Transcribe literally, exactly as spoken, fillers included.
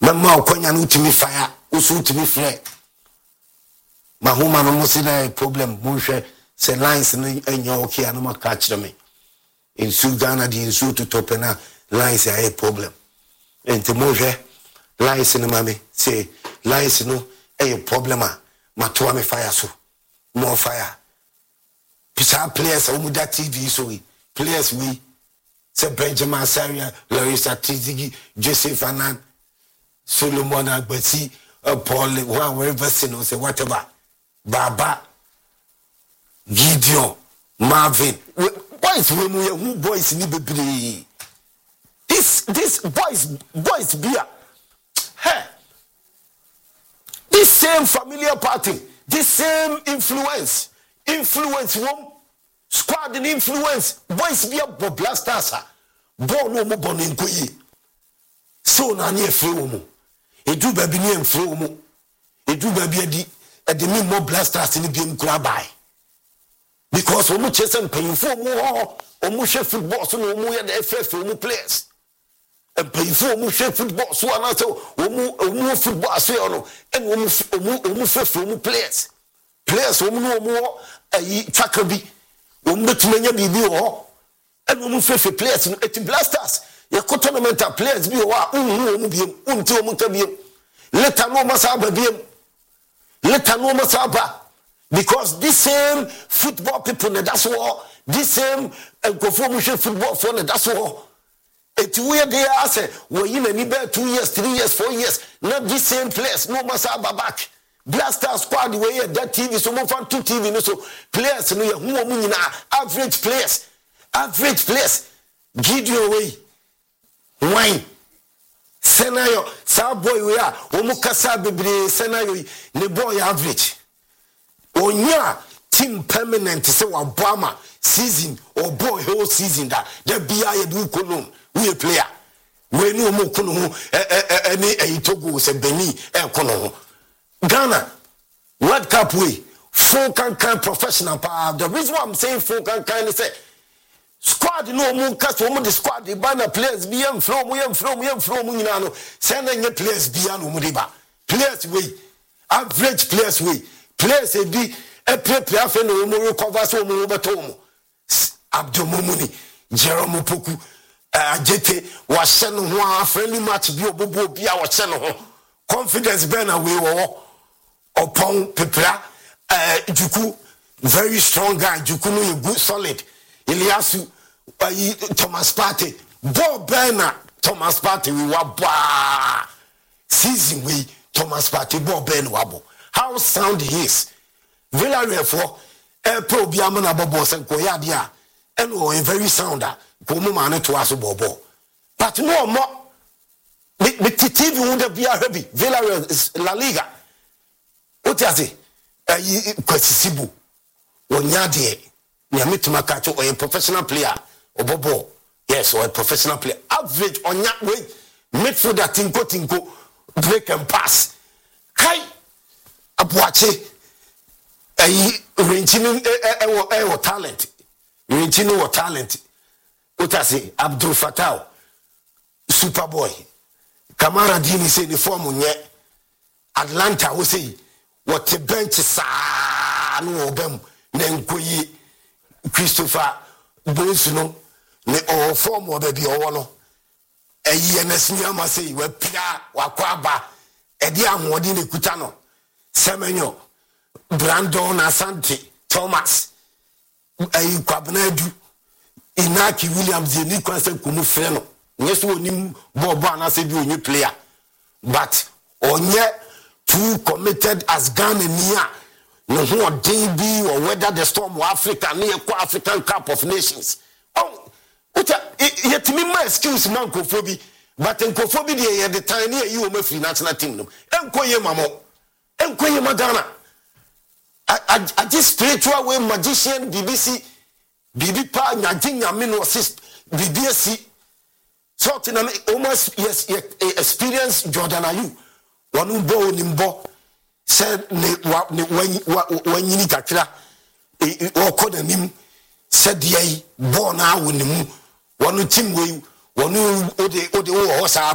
mama okwanya no utimi fire usu utimi flare mahoma no mo se na problem mo hwe se lines no anya okay ano maka kire me insu Ghana di insu to top na lines are a problem enti mo hwe lines no mame say lines no a problem a matoa me fire so more fire pisa players o mu da T V so we players we say Benjamin Saria, Larissa Tizigi, Joseph Anan, Solomon Agbesi, uh, Paul, whoever say whatever, Baba, Gideon, Marvin. Boys, who boys need to be this this boys boys beer. Hey, this same familiar party, this same influence, influence one. Squad in influence, boys be a blasters, born no more born in Kuyi. So na near Fromo. A do baby near Fromo. A do baby at the more blasters in the game crabai. Because Omu Chesson paying for more, Omusha football, so no more at the F F Omu players. And pay for Omusha football, so another Omu football, so and Omu Omu players. Players Omu no more a Chakabi. Umbetumenya bibi o and we fefe players no eti blasters ya tournamental players bi o wa unhu omu biem unti omu ka biem later no masaba biem later no masaba because this same football people na that's all this same enkofomushe football for na that's all eti we dey ase we yi na ni be two years three years four years not this same players no masaba back Blaster squad way that T V so mo fan two T V no so players no ye hu omu nyina average players average players Gideon way wine Senayo sa boy we a omu kasa bebre Senayo ne boy average onya team permanent say wa boama season or boy whole season that the bia ye do konom we player we no omu konom any e Togo se Benin e konom Ghana World Cup way full can can professional power. The reason why I'm saying full can can is say squad no more cast for the squad the banner players be am from we am from we am from you know send any players be an umudiba players way average players way players e be e prepare for no more recover so more betom Abdul Mumuni Jerome Poku ajete wa hye no ho friendly match bi obobo bi a wa hye no ho confidence ben away wo upon Pepra, uh, Juku, very strong guy. Juku no good, solid. Iliasu, uh, Thomas Partey, Bob Berner, Thomas Partey, we were season we Thomas Partey, Bob Berner wabo. How sound he is. Villarreal for a pro biamana bobo and koyadia, and oh, very sounder. Komu mane to asu bobo. But no more. The T V wouldn't be a heavy. Villarreal is La Liga. What is it? Eh, Kwesibu. Onyade. Nyamituma kacho or a professional player. Obobo. Yes, or a professional player. Average on that way. Midfielder tinko tinko. Break and pass. Kai. Abuache. Eh, Rinchini eh eh talent. Rinchini or talent. What is it? Abdul Fattah. Superboy. Kamara Dini say the form on yet. Atlanta we say what the bench sa no obem nenkoyi Christopher Bonsuno ne o form o baby o no eyi enesnia ma say we pia wakwaba e di amodi ne kuta no Semenyo Brandon Asante Thomas eyi Kwabnadu Inaki Williams de ni kwanse kumu frɛ no nyeso onim bobo anase bi onye player but onye too committed as Ghana nia no ho odin bi or whether the storm of Africa near African Cup of Nations oh uta yet me my skills man kofobi but enkofobi dey the time near you o free national team no enkoye mamo enkoye magana I I just spiritual way magician B B C B B pa nyaginya me no assist B B C so tina almost yes experience Jordan Ayew one bo nimbo said ne when when you kakra e o koda nim said ye bo na wonimu one team we one ode ode wo ho sa